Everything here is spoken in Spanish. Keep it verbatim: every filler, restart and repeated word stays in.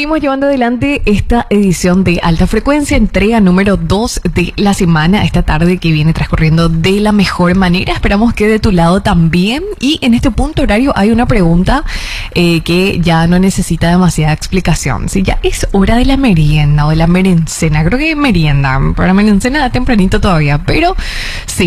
seguimos llevando adelante esta edición de Alta Frecuencia, entrega número dos de la semana, esta tarde que viene transcurriendo de la mejor manera. Esperamos que de tu lado también. Y en este punto horario hay una pregunta eh, que ya no necesita demasiada explicación. Si ya es hora de la merienda o de la merencena, creo que merienda, para merencena da tempranito todavía, pero sí.